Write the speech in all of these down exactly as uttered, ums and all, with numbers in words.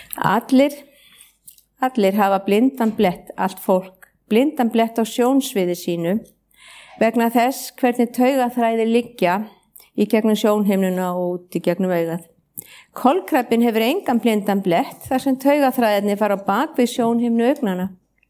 Allir, allir hafa blindan blett, allt fólk, blindan blett á sjónsviði sínu vegna þess hvernig taugaþræðir liggja í gegnum sjónhimnuna og út í gegnum augað. Kolkrabbinn hefur engan blindan blett þar sem taugaþræðirnir fara á bak við sjónhimnu augnanna.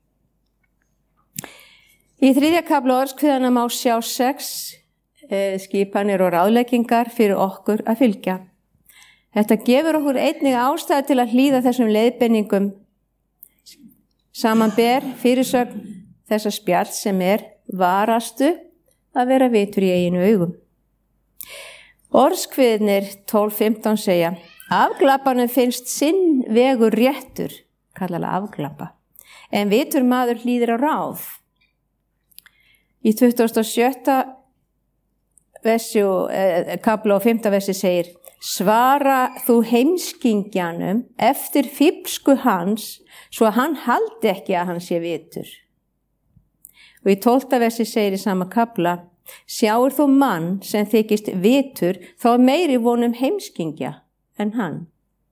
Í þriðja kafla orðskviðanna má sjá sex eh, skipanir og ráðleggingar fyrir okkur að fylgja. Þetta gefur okkur einnig ástæðu til að hlýða þessum leiðbeiningum samanber fyrirsögn þessa spjall sem er varastu að vera vitur í eiginu augum. Orðskviðnir tólf fimmtán segja afglappanum finnst sinn vegur réttur, kallaða afglappa, en vitur maður hlýðir á ráð. Í tuttugasta og sjötta versi og eh, kafla og fimmta versi segir svara þú heimskingjanum eftir fíflsku hans svo að hann haldi ekki að hann sé vitur. Og í tólfta versi segir í sama kafla sjáur þú mann sem þykist vitur þá er meiri vonum heimskingja en hann.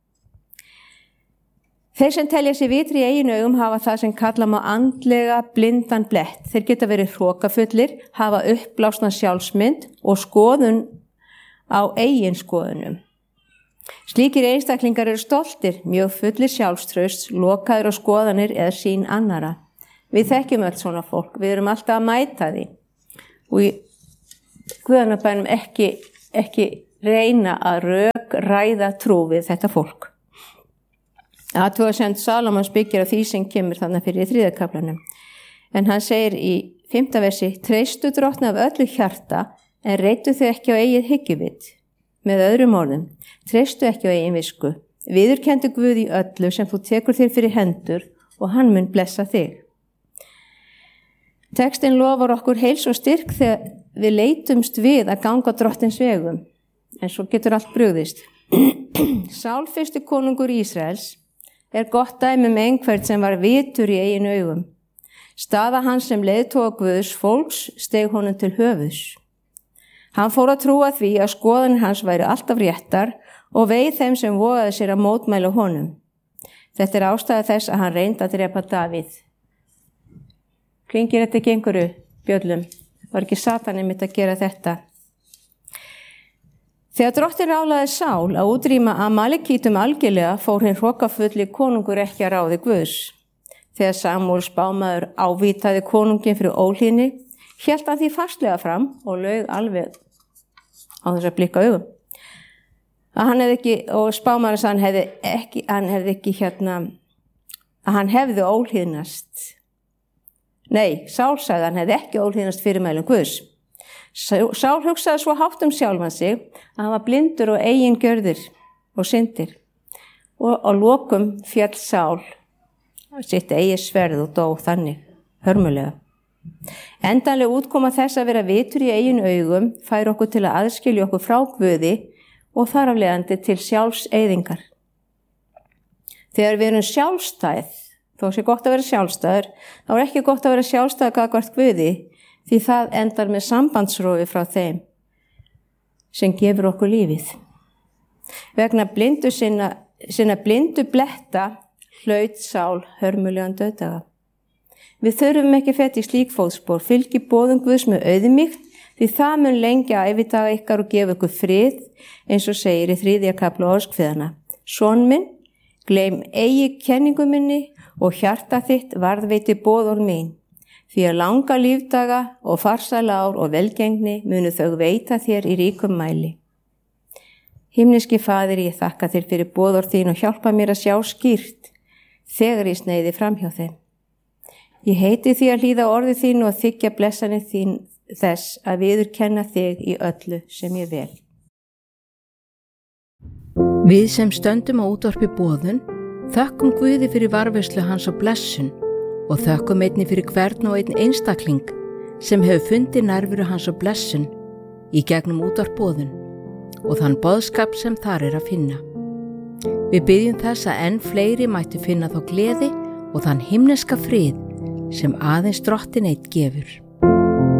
Þeir sem telja sig vitri í eigin augum hafa það sem kalla má andlega blindan blett. Þeir geta verið hrokafullir, hafa uppblásna sjálfsmynd og skoðun á eigin skoðunum. Slíkir einstaklingar eru stoltir, mjög fullir sjálfstrausts, lokaðir á skoðanir eða sín annara. Við þekkjum öll svona fólk, við erum alltaf að mæta því. Og í guðanabænum ekki, ekki reyna að rök ræða trú við þetta fólk. Athugasemd Salómons byggir á því sem kemur þannig fyrir í þriðja kaflanum. En hann segir í fimmta versi, treystu drottni af öllu hjarta, en reytu þau ekki á eigið hyggjuvit. Með öðrum orðum, treystu ekki á eigin visku. Viðurkendu Guð í öllu sem þú tekur þér fyrir hendur og hann mun blessa þig. Textin lofar okkur heils og styrk þegar við leitumst við að ganga drottins vegum, en svo getur allt brugðist. Sál fyrsti konungur Ísraels er gott dæmi um einhvern sem var vitur í eigin augum. Staða hans sem leiðtoga Guðs fólks steig honum til höfuðs. Hann fór að trúa því að skoðanir hans væri alltaf réttar og veið þeim sem vogaði sér að mótmæla honum. Þetta er ástæða þess að hann reyndi að drepa Davíð. Klingir þetta ekki einhverju bjöllum? Var ekki Satan einmitt að gera þetta? Þegar drottin rálaði Sál að útrýma Amalekítum algjörlega fór hinn hrokafulli konungur ekki að ráði Guðs. Þegar Samúel spámaður ávítaði konungin fyrir óhlýðni, hélt hann því fastlega fram og laug alveg á þess að blikka augum. Að hann hefði ekki, og spámaður hann hefði ekki, hann hefði ekki hérna, að hann hefði óhlýðnast. Nei, Sál sagði hann hefði ekki óhlýðnast fyrirmælum Guðs. Sál hugsaði svo hátt um sjálfan sig að hann var blindur og eigin gjörðir og syndir. Og á lokum féll Sál sitt eigið sverð og dó þannig, hörmulega. Endanlega útkoma þess að vera vitur í eigin augum fær okkur til að aðskilja okkur frá Guði og þar af leiðandi til sjálfseyðingar. Þegar við erum sjálfstæð, þó sé gott að vera sjálfstæður, þá er ekki gott að vera sjálfstæður gagnvart Guði, því það endar með sambandsrofi frá þeim sem gefur okkur lífið. Vegna blindu sinna, sinna blindu bletta hlaut Sál hörmulegan dauðdaga. Við þurfum ekki fett í slík fótspor, fylgi boðum Guðs með auðmýkt, því það mun lengja ævidaga ykkar og gefa ykkur frið, eins og segir í þriðja kafla orðskviðanna. Son minn, gleym eigi kenningu minni og hjarta þitt varðveiti boðorð mín. Því að langa lífdaga og farsæla ár og velgengni munu þau veita þér í ríkum mæli. Himneski Faðir, ég þakka þér fyrir boðorð þín og hjálpa mér að sjá skýrt þegar ég sneiði framhjá þeim. Ég heiti því að hlýða orðið þín og þykja blessanir þín þess að viðurkenna þig í öllu sem ég vel. Við sem stöndum á útvarpi boðun, þökkum Guði fyrir varðveislu hans og blessun og þökkum einnig fyrir hvern og einn einstakling sem hefur fundið nærveru hans og blessun í gegnum útvarp boðun og þann boðskap sem þar er að finna. Við byggjum þess að enn fleiri mættu finna þá gleði og þann himneska frið sem aðeins Drottinn einn gefur.